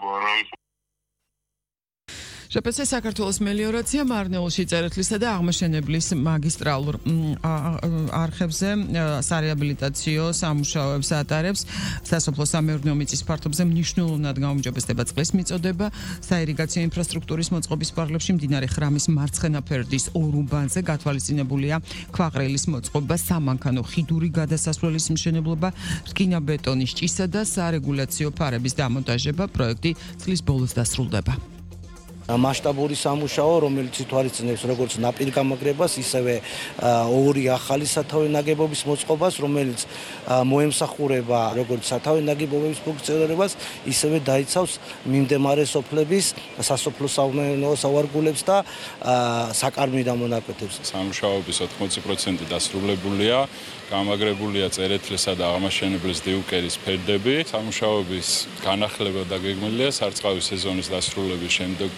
ჟპს საქართველოს მელიორაცია მარნეულში წერეთლისა და აღმაშენებლის მაგისტრალურ არხებზე სარეაბილიტაციო სამუშაოებს ატარებს. სასოფლო-სამეურნეო მიწის ფართობზე მნიშვნელოვნად გაუმჯობესდება წყლის მიწოდება. საირიგაციო ინფრასტრუქტურის მოწყობის პარალელში მდინარე ხრამის მარცხენა ფერდის ორ უბანზე გათვალისწინებულია ქვაყრილის მოწყობა, სამანქანო ხიდური გადასასვლელის მშენებლობა, რკინა-ბეტონის ჭისა და სარეგულაციო ფარების დამონტაჟება. პროექტი წლის ბოლოს დასრულდება. მასშტაბური სამუშაო, რომელიც ითვალისწინებს როგორც ნაპირგამაგრებას, ისევე ორი ახალი სათავე ნაგებობის მოწყობას, რომელიც მოემსახურება როგორც სათავე ნაგებობების ფუნქციონირებას, ისევე დაიცავს მიმდებარე სოფლების სასოფლო-სამეურნეო სავარგულებს და საკარმი დამონაკვეთებს. სამუშაოების 80% დასრულებულია, გამაგრებულია წერეთლისა და აღმაშენებლის დიუკერის ფერდები. სამუშაოების განახლება დაგეგმილია სარწყავი სეზონის დასრულების შემდეგ.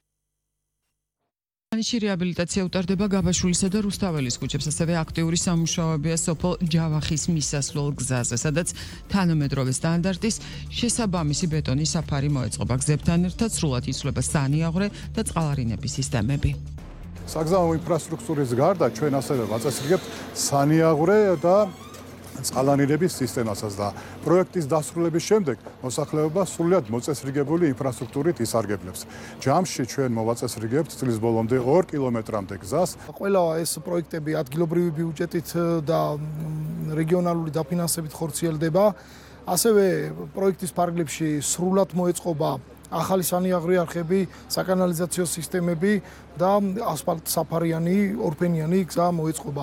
ანიში რეაბილიტაცია უტარდება გაბაშვილისა და რუსთაველის ქუჩებს, ასევე აქტიური სამუშაოებია სოფელ ჯავახის მისასვლელ გზაზე, სადაც თანამედროვე სტანდარტის შესაბამისი ბეტონის საფარი მოეწყობა. გზებთან ერთად სრულად იცვლება სანიაღვრე და წყალარინების სისტემები. საგზაო ინფრასტრუქტურის გარდა ჩვენ ასევე ვაწესრიგებთ სანიაღვრე და წყალანირების სისტემასაც და პროექტის დასრულების შემდეგ მოსახლეობა სრულად მოწესრიგებული ინფრასტრუქტურით ისარგებლებს. ჯამში ჩვენ მოვაწესრიგებთ წლის ბოლომდე 2 კილომეტრამდე გზას. ყველა ეს პროექტები ადგილობრივი ბიუჯეტით და რეგიონალური დაფინანსებით ხორციელდება. ასევე პროექტის ფარგლებში სრულად მოეწყობა ახალი სანიაღვრე არხები, საკანალიზაციო სისტემები და ასფალტსაფარიანი ორფენიანი გზა მოეწყობა.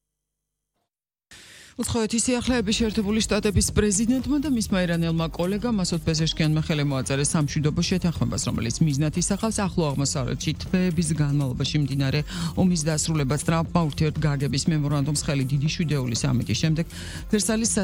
უცხოეთის სიახლეების შეერთებული შტატების პრეზიდენტმა და მისმა ირანელმა კოლეგამ მასოდ პეზეშკიანმა ხელი მოაწერეს სამშვიდობო შეთანხმებას, რომელიც მიზნად ისახავს ახლო აღმოსავლეთში თვეების განმავლობაში მდინარე ომის დასრულებას. ტრამპმა ურთიერთგაგების მემორანდუმს ხელი დიდი შვიდეული სამიტის შემდეგ ვერსალის